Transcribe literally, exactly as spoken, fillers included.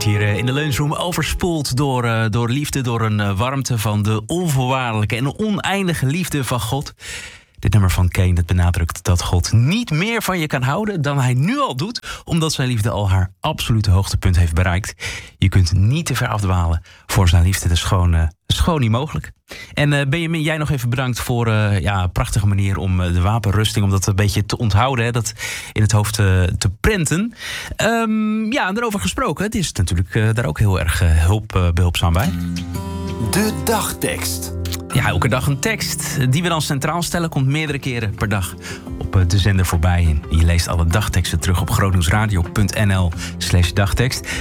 hier in de lunchroom overspoeld door, uh, door liefde, door een uh, warmte van de onvoorwaardelijke en oneindige liefde van God. Dit nummer van Kane dat benadrukt dat God niet meer van je kan houden dan hij nu al doet, omdat zijn liefde al haar absolute hoogtepunt heeft bereikt. Je kunt niet te ver afdwalen voor zijn liefde. Dat is gewoon, uh, dat is gewoon niet mogelijk. En uh, Benjamin, jij nog even bedankt voor uh, ja, een prachtige manier om uh, de wapenrusting, om dat een beetje te onthouden, hè, dat in het hoofd uh, te prenten. Um, ja, en daarover gesproken, het is natuurlijk uh, daar ook heel erg uh, hulp, uh, behulpzaam bij. De dagtekst. Ja, elke dag een tekst die we dan centraal stellen, komt meerdere keren per dag op de zender voorbij. En je leest alle dagteksten terug op grootnieuwsradio punt n l slash dagtekst.